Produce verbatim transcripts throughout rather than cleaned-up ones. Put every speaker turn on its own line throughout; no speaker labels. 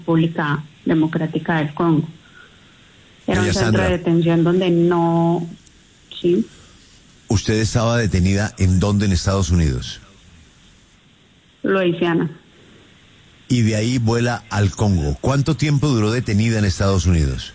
República Democrática del Congo. Era
Doña
un centro
Sandra,
de detención donde no... ¿Sí?
¿Usted estaba detenida en dónde en Estados Unidos?
Luisiana.
Y de ahí vuela al Congo. ¿Cuánto tiempo duró detenida en Estados Unidos?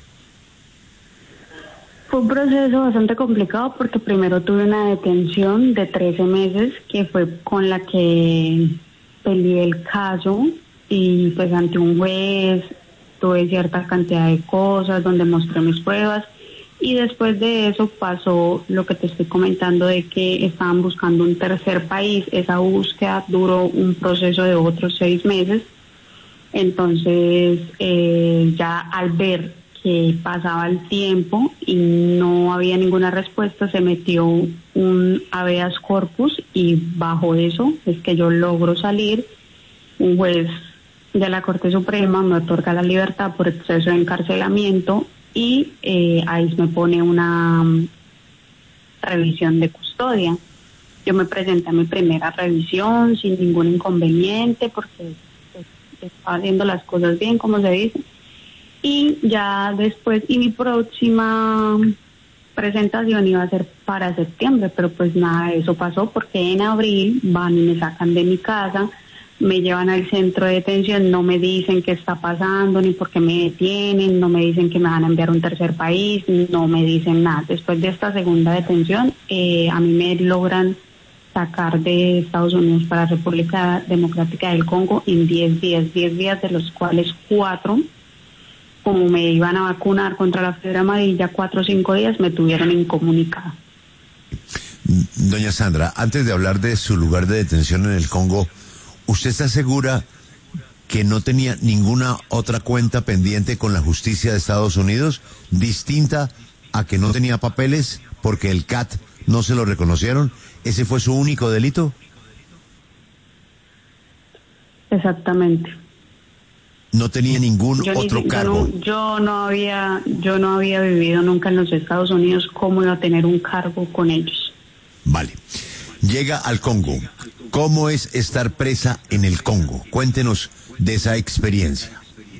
Fue un proceso bastante complicado porque primero tuve una detención de trece meses que fue con la que peleé el caso y pues ante un juez tuve cierta cantidad de cosas donde mostré mis pruebas y después de eso pasó lo que te estoy comentando de que estaban buscando un tercer país. Esa búsqueda duró un proceso de otros seis meses. Entonces eh, ya al ver que pasaba el tiempo y no había ninguna respuesta, se metió un habeas corpus y bajo eso es que yo logro salir. Un juez de la Corte Suprema me otorga la libertad por exceso de encarcelamiento y eh, ahí me pone una um, revisión de custodia. Yo me presenté a mi primera revisión sin ningún inconveniente porque pues, estaba haciendo las cosas bien, como se dice. Y ya después, y mi próxima presentación iba a ser para septiembre, pero pues nada de eso pasó porque en abril van y me sacan de mi casa, me llevan al centro de detención, no me dicen qué está pasando, ni por qué me detienen, no me dicen que me van a enviar a un tercer país, no me dicen nada. Después de esta segunda detención, eh, a mí me logran sacar de Estados Unidos para República Democrática del Congo en diez días, diez días de los cuales cuatro, como me iban a vacunar contra la fiebre amarilla, cuatro o cinco días me tuvieron incomunicada.
Doña Sandra, antes de hablar de su lugar de detención en el Congo, ¿usted está segura que no tenía ninguna otra cuenta pendiente con la justicia de Estados Unidos, distinta a que no tenía papeles porque el C A T no se lo reconocieron? ¿Ese fue su único delito?
Exactamente.
No tenía ningún
yo
otro
ni,
cargo.
Yo no, yo no había, yo no había vivido nunca en los Estados Unidos. ¿Cómo iba a tener un cargo con ellos?
Vale. Llega al Congo. ¿Cómo es estar presa en el Congo? Cuéntenos de esa experiencia.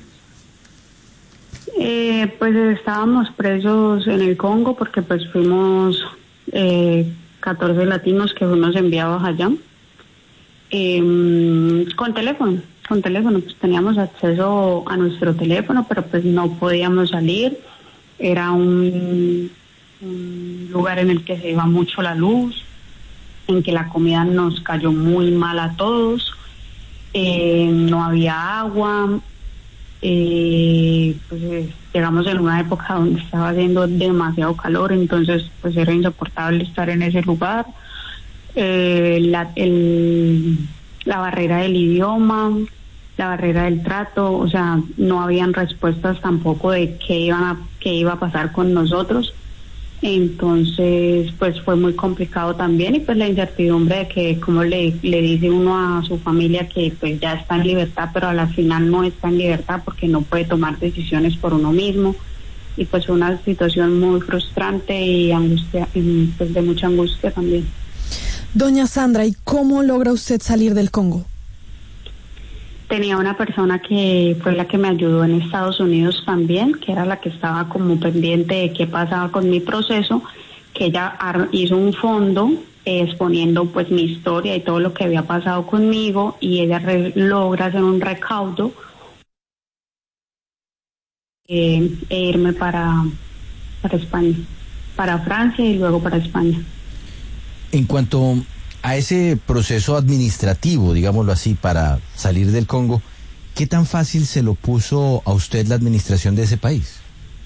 Eh, pues estábamos presos en el Congo porque pues fuimos eh, catorce latinos que fuimos enviados allá eh, con teléfono. Con teléfono, pues teníamos acceso a nuestro teléfono, pero pues no podíamos salir. Era un, un lugar en el que se iba mucho la luz, en que la comida nos cayó muy mal a todos, eh, no había agua, eh, pues eh, llegamos en una época donde estaba haciendo demasiado calor, entonces pues era insoportable estar en ese lugar. Eh, la, el... la barrera del idioma, la barrera del trato, o sea, no habían respuestas tampoco de qué iban a, qué iba a pasar con nosotros. Entonces, pues fue muy complicado también y pues la incertidumbre de que como le, le dice uno a su familia que pues ya está en libertad, pero a la final no está en libertad porque no puede tomar decisiones por uno mismo. Y pues fue una situación muy frustrante y angustia, y pues de mucha angustia también.
Doña Sandra, ¿y cómo logra usted salir del Congo?
Tenía una persona que fue la que me ayudó en Estados Unidos también, que era la que estaba como pendiente de qué pasaba con mi proceso, que ella hizo un fondo eh, exponiendo pues mi historia y todo lo que había pasado conmigo y ella re- logra hacer un recaudo eh, e irme para, para España, para Francia y luego para España.
En cuanto a ese proceso administrativo, digámoslo así, para salir del Congo, ¿qué tan fácil se lo puso a usted la administración de ese país?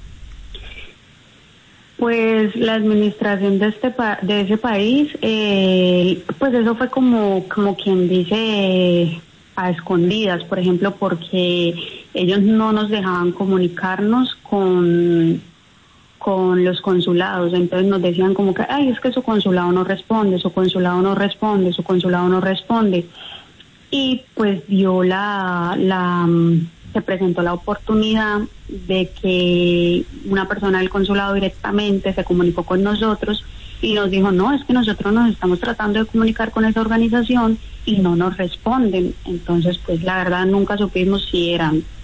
Pues la administración de este pa- de ese país, eh, pues eso fue como como quien dice a escondidas, por ejemplo, porque ellos no nos dejaban comunicarnos con con los consulados, entonces nos decían como que, ay, es que su consulado no responde, su consulado no responde, su consulado no responde, y pues dio la, la, se presentó la oportunidad de que una persona del consulado directamente se comunicó con nosotros y nos dijo, no, es que nosotros nos estamos tratando de comunicar con esa organización y no nos responden. Entonces, pues la verdad nunca supimos si eran